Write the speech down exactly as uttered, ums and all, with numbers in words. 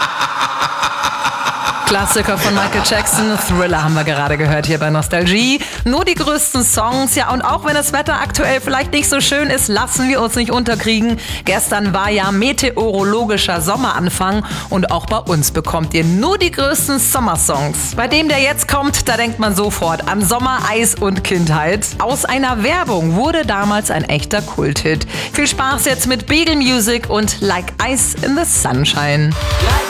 Klassiker von Michael Jackson, Thriller haben wir gerade gehört hier bei Nostalgie. Nur die größten Songs, ja, und auch wenn das Wetter aktuell vielleicht nicht so schön ist, lassen wir uns nicht unterkriegen. Gestern war ja meteorologischer Sommeranfang und auch bei uns bekommt ihr nur die größten Sommersongs. Bei dem, der jetzt kommt, da denkt man sofort an Sommer, Eis und Kindheit. Aus einer Werbung wurde damals ein echter Kulthit. Viel Spaß jetzt mit Beagle Music und Like Ice in the Sunshine. Like